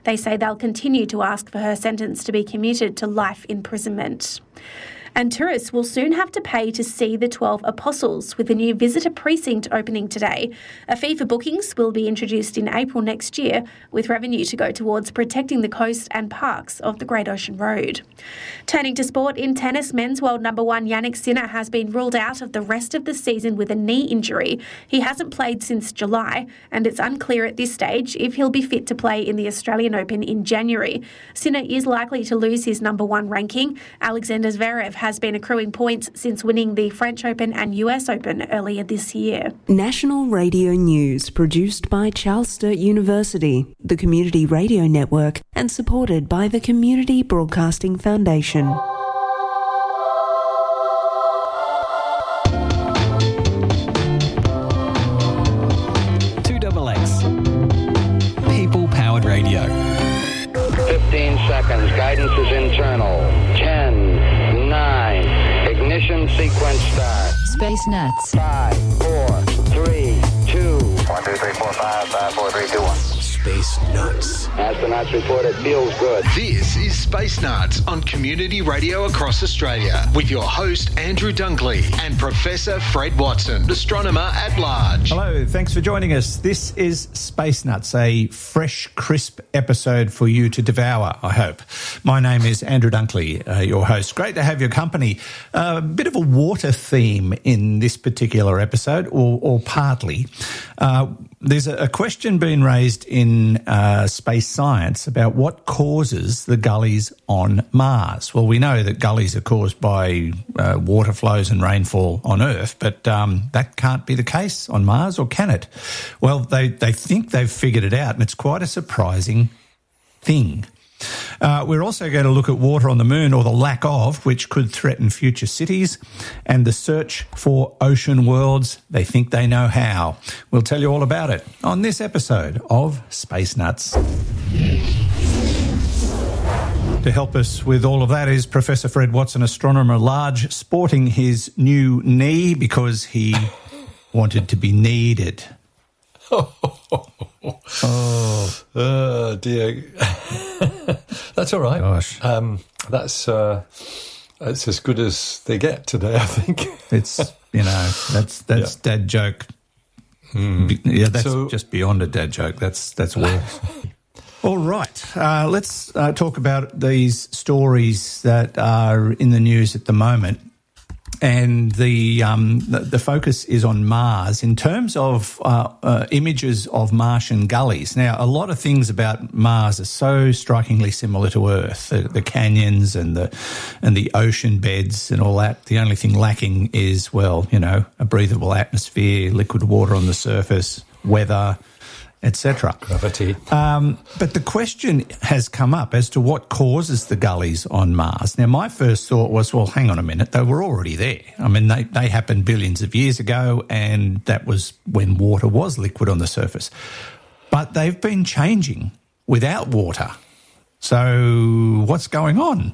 They say they'll continue to ask for her sentence to be commuted to life imprisonment. And tourists will soon have to pay to see the 12 Apostles, with a new visitor precinct opening today. A fee for bookings will be introduced in April next year, with revenue to go towards protecting the coast and parks of the Great Ocean Road. Turning to sport, in tennis, men's world number one Jannik Sinner has been ruled out of the rest of the season with a knee injury. He hasn't played since July, and it's unclear at this stage if he'll be fit to play in the Australian Open in January. Sinner is likely to lose his number one ranking. Alexander Zverev has been accruing points since winning the French Open and US Open earlier this year. National Radio News, produced by Charles Sturt University, the Community Radio Network, and supported by the Community Broadcasting Foundation. People-powered radio. 15 seconds. Guidance is internal. 10, 9. Ignition sequence start. Space Nuts. 5, 4, 3, 2. 1, 2, 3, 4, 5, 5, 4, 3, 2, 1. Space Nuts. Astronauts report it feels good. This is Space Nuts on Community Radio across Australia with your host Andrew Dunkley and Professor Fred Watson, astronomer at large. Hello, thanks for joining us. This is Space Nuts, a fresh, crisp episode for you to devour, I hope. My name is Andrew Dunkley, your host. Great to have your company. A bit of a water theme in this particular episode, or partly. There's a question being raised in space science about what causes the gullies on Mars. Well, we know that gullies are caused by water flows and rainfall on Earth, but that can't be the case on Mars, or can it? Well, they think they've figured it out, and it's quite a surprising thing. We're also going to look at water on the moon, or the lack of, which could threaten future cities, and the search for ocean worlds. They think they know how. We'll tell you all about it on this episode of Space Nuts. To help us with all of that is Professor Fred Watson, astronomer at large, sporting his new knee because he wanted to be needed. Oh dear. That's all right. Gosh. That's as good as they get today, I think. It's, that's yeah. Dad joke. Yeah, that's just beyond a dad joke. That's worse. All right. Let's talk about these stories that are in the news at the moment. And the focus is on Mars in terms of images of Martian gullies. Now, a lot of things about Mars are so strikingly similar to Earth: the canyons and the ocean beds and all that. The only thing lacking is, a breathable atmosphere, liquid water on the surface, weather, etc. Gravity. But the question has come up as to what causes the gullies on Mars. Now, my first thought was, well, hang on a minute, they were already there. I mean, they happened billions of years ago, and that was when water was liquid on the surface. But they've been changing without water. So what's going on?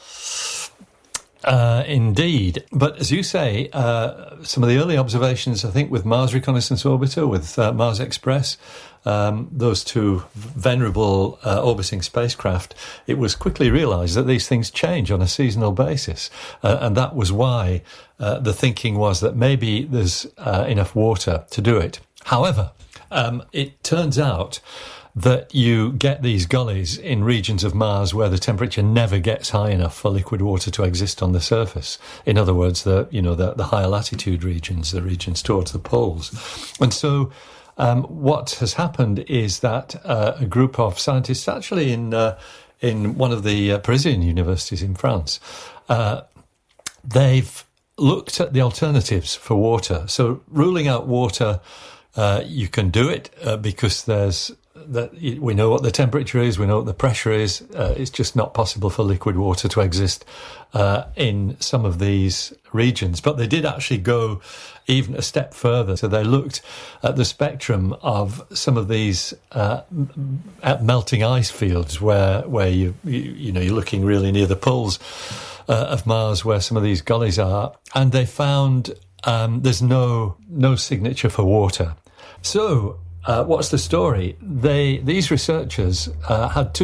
Indeed. But as you say, some of the early observations, I think, with Mars Reconnaissance Orbiter, with Mars Express, those two venerable orbiting spacecraft, it was quickly realised that these things change on a seasonal basis. And that was why the thinking was that maybe there's enough water to do it. However, it turns out that you get these gullies in regions of Mars where the temperature never gets high enough for liquid water to exist on the surface. In other words, the higher latitude regions, the regions towards the poles. And so what has happened is that a group of scientists, actually in one of the Parisian universities in France, they've looked at the alternatives for water. So ruling out water, you can do it because we know what the temperature is, we know what the pressure is. It's just not possible for liquid water to exist in some of these regions. But they did actually go even a step further. So they looked at the spectrum of some of these melting ice fields where you're looking really near the poles of Mars, where some of these gullies are, and they found there's no signature for water. So what's the story? These researchers had